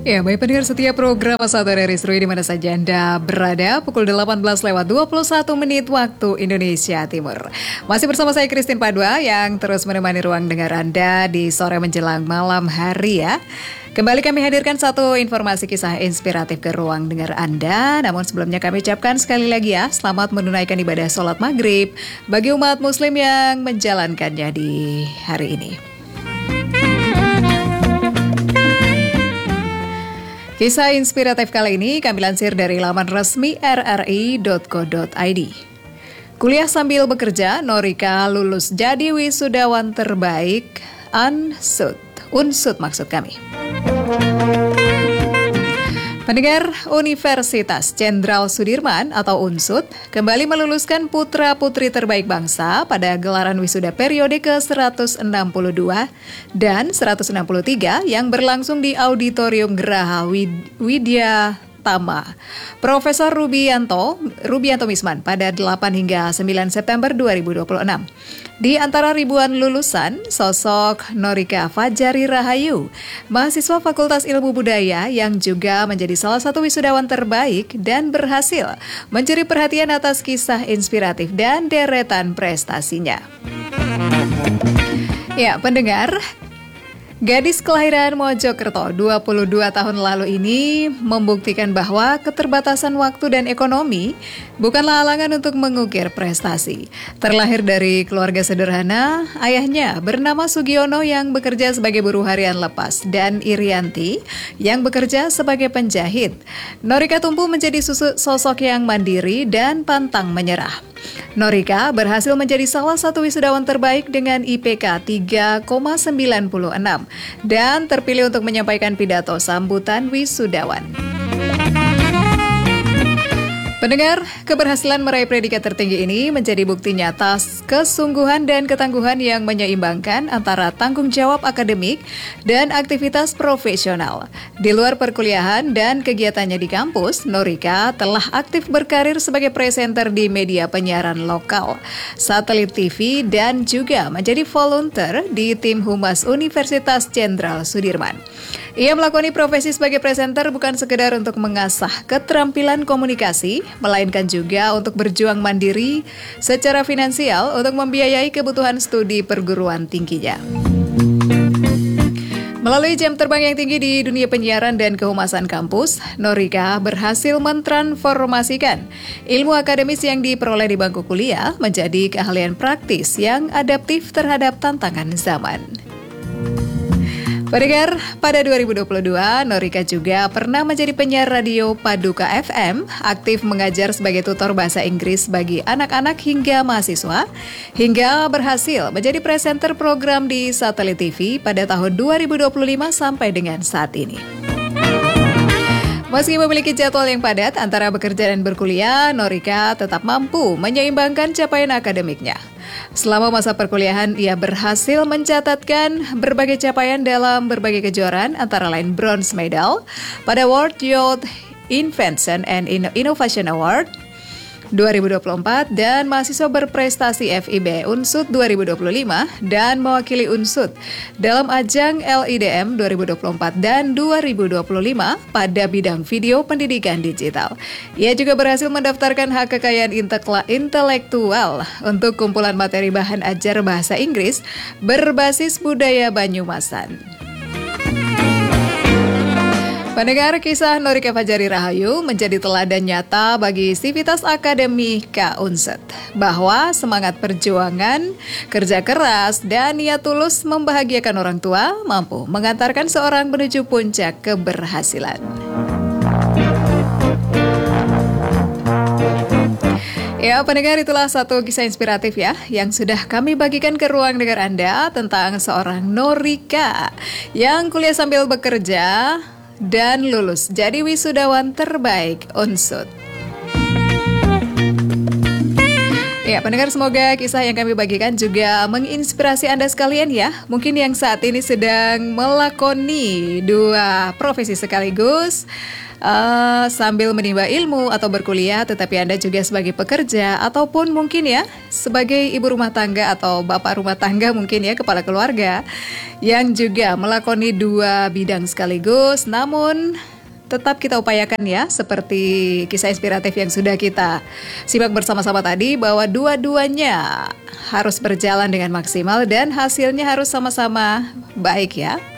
Ya, baik pendengar setia program Satu dari Seru di mana saja Anda berada, pukul 18:21 waktu Indonesia Timur. Masih bersama saya Christine Padua yang terus menemani ruang dengar Anda di sore menjelang malam hari ya. Kembali kami hadirkan satu informasi kisah inspiratif ke ruang dengar Anda. Namun sebelumnya kami ucapkan sekali lagi ya, selamat menunaikan ibadah sholat maghrib bagi umat muslim yang menjalankannya di hari ini. Kisah inspiratif kali ini kami lansir dari laman resmi rri.co.id. Kuliah sambil bekerja, Norika lulus jadi wisudawan terbaik Unsud maksud kami. Pendengar, Universitas Jenderal Sudirman atau Unsud kembali meluluskan putra-putri terbaik bangsa pada gelaran wisuda periode ke-162 dan 163 yang berlangsung di Auditorium Geraha Widya Tama. Profesor Rubianto Misman pada 8 hingga 9 September 2026. Di antara ribuan lulusan, sosok Norika Fajari Rahayu, mahasiswa Fakultas Ilmu Budaya yang juga menjadi salah satu wisudawan terbaik dan berhasil mencuri perhatian atas kisah inspiratif dan deretan prestasinya. Ya, pendengar, gadis kelahiran Mojokerto 22 tahun lalu ini membuktikan bahwa keterbatasan waktu dan ekonomi bukanlah halangan untuk mengukir prestasi. Terlahir dari keluarga sederhana, ayahnya bernama Sugiono yang bekerja sebagai buruh harian lepas dan Irianti yang bekerja sebagai penjahit. Norika tumbuh menjadi sosok yang mandiri dan pantang menyerah. Norika berhasil menjadi salah satu wisudawan terbaik dengan IPK 3,96 dan terpilih untuk menyampaikan pidato sambutan wisudawan. Pendengar, keberhasilan meraih predikat tertinggi ini menjadi bukti nyata kesungguhan dan ketangguhan yang menyeimbangkan antara tanggung jawab akademik dan aktivitas profesional. Di luar perkuliahan dan kegiatannya di kampus, Norika telah aktif berkarir sebagai presenter di media penyiaran lokal, satelit TV, dan juga menjadi volunteer di tim humas Universitas Jenderal Sudirman. Ia melakoni profesi sebagai presenter bukan sekedar untuk mengasah keterampilan komunikasi, melainkan juga untuk berjuang mandiri secara finansial untuk membiayai kebutuhan studi perguruan tingginya. Melalui jam terbang yang tinggi di dunia penyiaran dan kehumasan kampus, Norika berhasil mentransformasikan ilmu akademis yang diperoleh di bangku kuliah menjadi keahlian praktis yang adaptif terhadap tantangan zaman. Pendengar, pada 2022, Norika juga pernah menjadi penyiar radio Paduka FM, aktif mengajar sebagai tutor bahasa Inggris bagi anak-anak hingga mahasiswa, hingga berhasil menjadi presenter program di satelit TV pada tahun 2025 sampai dengan saat ini. Meski memiliki jadwal yang padat antara bekerja dan berkuliah, Norika tetap mampu menyeimbangkan capaian akademiknya. Selama masa perkuliahan, ia berhasil mencatatkan berbagai capaian dalam berbagai kejuaraan, antara lain bronze medal pada World Youth Invention and Innovation Award 2024 dan mahasiswa berprestasi FIB Unsud 2025 dan mewakili Unsud dalam ajang LIDM 2024 dan 2025 pada bidang video pendidikan digital. Ia juga berhasil mendaftarkan hak kekayaan intelektual untuk kumpulan materi bahan ajar bahasa Inggris berbasis budaya Banyumasan. Pendengar, kisah Norika Fajari Rahayu menjadi teladan nyata bagi sivitas akademika Unsud, bahwa semangat perjuangan, kerja keras, dan niat tulus membahagiakan orang tua mampu mengantarkan seorang menuju puncak keberhasilan. Ya, pendengar, itulah satu kisah inspiratif ya yang sudah kami bagikan ke ruang dengar Anda tentang seorang Norika yang kuliah sambil bekerja dan lulus jadi wisudawan terbaik Unsud. Ya, pendengar, semoga kisah yang kami bagikan juga menginspirasi Anda sekalian ya. Mungkin yang saat ini sedang melakoni dua profesi sekaligus, sambil menimba ilmu atau berkuliah, tetapi Anda juga sebagai pekerja, ataupun mungkin ya sebagai ibu rumah tangga atau bapak rumah tangga mungkin ya, kepala keluarga, yang juga melakoni dua bidang sekaligus, namun tetap kita upayakan ya, seperti kisah inspiratif yang sudah kita simak bersama-sama tadi, bahwa dua-duanya harus berjalan dengan maksimal dan hasilnya harus sama-sama baik ya.